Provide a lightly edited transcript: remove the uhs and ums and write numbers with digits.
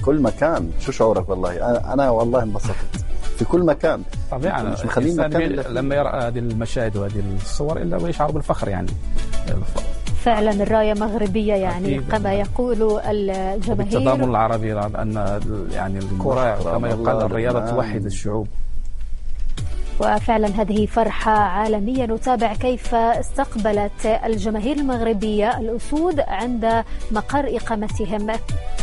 كل مكان. شو شعورك؟ والله أنا والله انبسطت في كل مكان. طبعا مش مخلين مكان لما يرى هذه المشاهد وهذه الصور إلا ويشعر بالفخر يعني. فعلا الراية مغربية يعني كما يقول الجماهير. التضامن العربي، أن يعني الكرة كما يقال الرياضة توحد الشعوب. وفعلا هذه فرحة عالمية. نتابع كيف استقبلت الجماهير المغربية الأسود عند مقر إقامتهم.